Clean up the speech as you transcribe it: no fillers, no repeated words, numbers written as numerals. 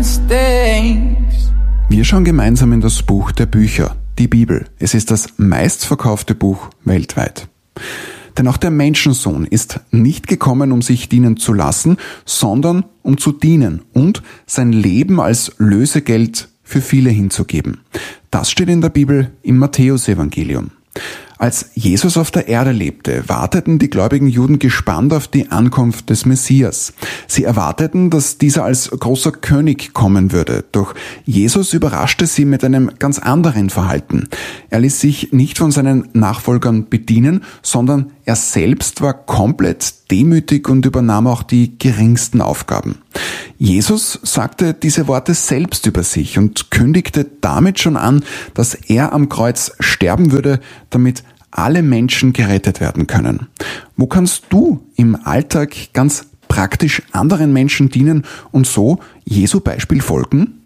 mistakes. Wir schauen gemeinsam in das Buch der Bücher, die Bibel. Es ist das meistverkaufte Buch weltweit. Denn auch der Menschensohn ist nicht gekommen, um sich dienen zu lassen, sondern um zu dienen und sein Leben als Lösegeld für viele hinzugeben. Das steht in der Bibel im Matthäusevangelium. Als Jesus auf der Erde lebte, warteten die gläubigen Juden gespannt auf die Ankunft des Messias. Sie erwarteten, dass dieser als großer König kommen würde. Doch Jesus überraschte sie mit einem ganz anderen Verhalten. Er ließ sich nicht von seinen Nachfolgern bedienen, sondern er selbst war komplett demütig und übernahm auch die geringsten Aufgaben. Jesus sagte diese Worte selbst über sich und kündigte damit schon an, dass er am Kreuz sterben würde, damit alle Menschen gerettet werden können. Wo kannst du im Alltag ganz praktisch anderen Menschen dienen und so Jesu Beispiel folgen?